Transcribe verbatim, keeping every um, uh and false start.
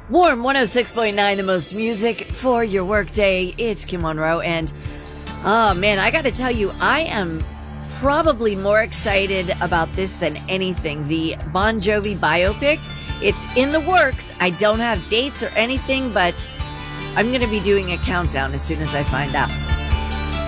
Warm one oh six point nine, the most music for your workday. It's Kim Monroe, and oh man, I gotta tell you, I am probably more excited about this than anything. The Bon Jovi biopic, it's in the works. I don't have dates or anything, but I'm gonna be doing a countdown as soon as I find out.